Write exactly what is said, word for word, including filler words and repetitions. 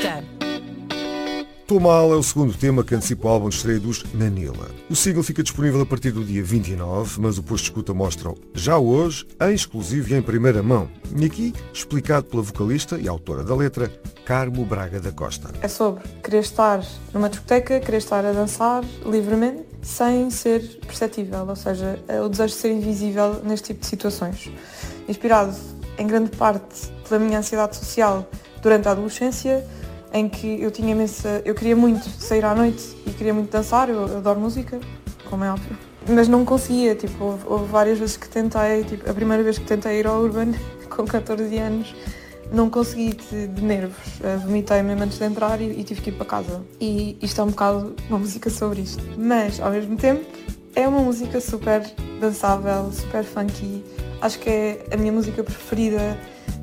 música. Tô Mal é o segundo tema que antecipa o álbum de estreia dos Nanila. O single fica disponível a partir do dia vinte e nove, mas o posto de escuta mostra já hoje, em exclusivo e em primeira mão. E aqui, explicado pela vocalista e autora da letra, Carmo Braga da Costa. É sobre querer estar numa discoteca, querer estar a dançar livremente, sem ser perceptível, ou seja, o desejo de ser invisível neste tipo de situações. Inspirado, em grande parte, pela minha ansiedade social durante a adolescência, em que eu tinha imensa... Eu queria muito sair à noite e queria muito dançar, eu adoro música, como é óbvio. Mas não conseguia, tipo, houve, houve várias vezes que tentei, tipo, a primeira vez que tentei ir ao Urban, com catorze anos, não consegui de, de nervos. Vomitei mesmo antes de entrar e, e tive que ir para casa. E isto é um bocado uma música sobre isto. Mas, ao mesmo tempo, é uma música super dançável, super funky. Acho que é a minha música preferida